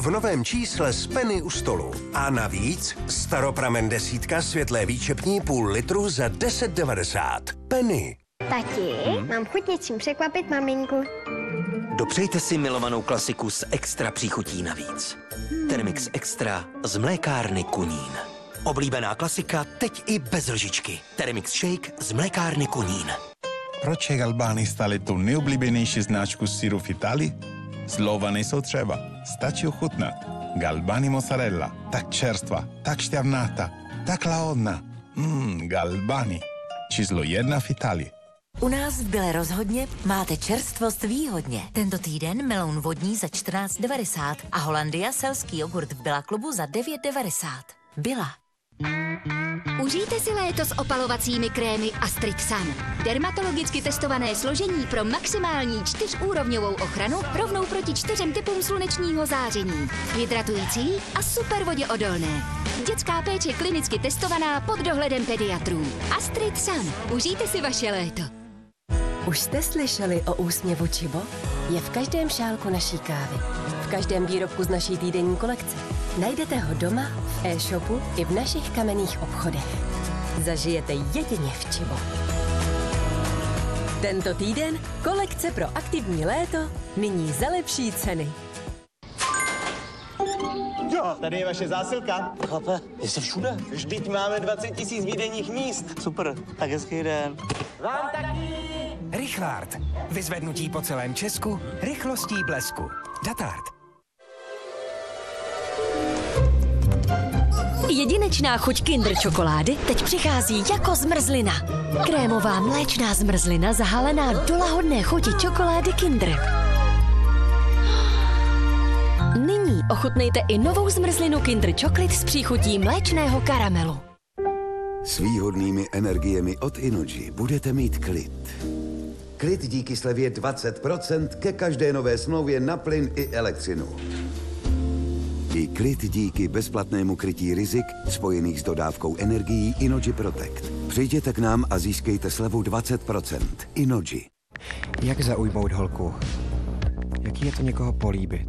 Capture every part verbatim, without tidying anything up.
v novém čísle z Penny u stolu. A navíc staropramen desítka světlé výčepní půl litru za deset devadesát. Penny. Tati, hmm? mám chuť něčím překvapit maminku. Dopřejte si milovanou klasiku s extra příchutí navíc. Hmm. Thermix Extra z mlékárny Kunín. Oblíbená klasika teď i bez lžičky. Thermix Shake z mlékárny Kunín. Proč je Galbani stali tu nejoblíbenější značku syru v Itálii? Slova nejsou třeba, stačí ochutnat. Galbani mozzarella, tak čerstva, tak šťavnatá, tak lahodná. Mmm, Galbani. Číslo jedna v Itálii. U nás v Bile rozhodně máte čerstvost výhodně. Tento týden meloun vodní za čtrnáct devadesát a Holandia selský jogurt v Billa klubu za devět devadesát. Billa. Užijte si léto s opalovacími krémy Astrid Sun. Dermatologicky testované složení pro maximální čtyřúrovňovou ochranu rovnou proti čtyřem typům slunečního záření. Hydratující a super voděodolné. Dětská péče klinicky testovaná pod dohledem pediatrů. Astrid Sun. Užijte si vaše léto. Už jste slyšeli o úsměvu Čibo? Je v každém šálku naší kávy. V každém výrobku z naší týdenní kolekce. Najdete ho doma, v e-shopu i v našich kamenných obchodech. Zažijete jedině v Čibo. Tento týden kolekce pro aktivní léto, nyní za lepší ceny. Jo, tady je vaše zásilka. Chlape, jsi všude? Vždyť máme dvacet tisíc výdejních míst. Super, tak hezký den. Vám taky. Richlard. Vyzvednutí po celém Česku, rychlostí blesku. Datard. Jedinečná chuť Kinder čokolády teď přichází jako zmrzlina. Krémová mléčná zmrzlina zahalená do lahodné chuti čokolády Kinder. Nyní ochutnejte i novou zmrzlinu Kinder Chocolate s příchutí mléčného karamelu. S výhodnými energiemi od Inoji budete mít klid. Klid díky slevě dvacet procent ke každé nové smlouvě na plyn i elektřinu. I klid díky bezplatnému krytí rizik spojených s dodávkou energií Inoji Protect. Přijděte k nám a získejte slevu dvacet procent. Inoji. Jak zaujmout holku? Jaký je to někoho políbit?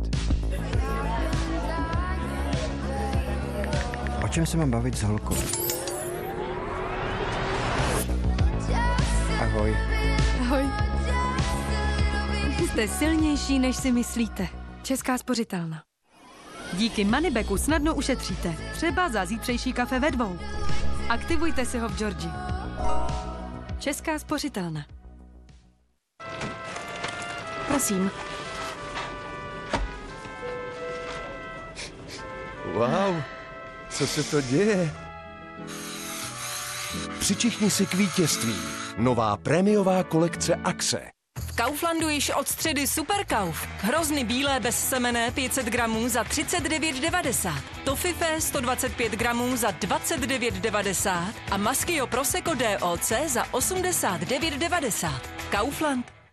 O čem se mám bavit s holkou? Ahoj. Ahoj. Jste silnější, než si myslíte. Česká spořitelna. Díky Moneybacku snadno ušetříte. Třeba za zítřejší kafe ve dvou. Aktivujte si ho v Georgii. Česká spořitelna. Prosím. Wow, co se to děje? Přičichni si k vítězství. Nová prémiová kolekce Axe. V Kauflandu již od středy Superkauf. Hrozny bílé bez semene pět set gramů za třicet devět devadesát. Toffifé sto dvacet pět gramů za dvacet devět devadesát a Maschio Prosecco D O C za osmdesát devět devadesát. Kaufland.